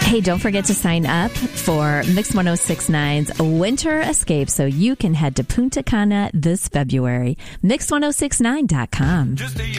Hey, don't forget to sign up for Mix 1069's Winter Escape so you can head to Punta Cana this February. Mix1069.com.